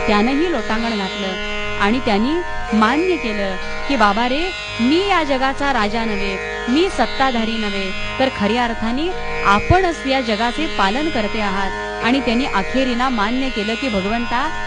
त्यानंही लोटांगण घातलं आणि त्यांनी मान्य केलं की बाबा रे, मी या जगाचा राजा नव्हे, मी सत्ताधारी नव्हे, तर खऱ्या अर्थाने आपणच या जगाचे पालन करते आहात. आणि त्यांनी अखेरीला मान्य केलं की भगवंता,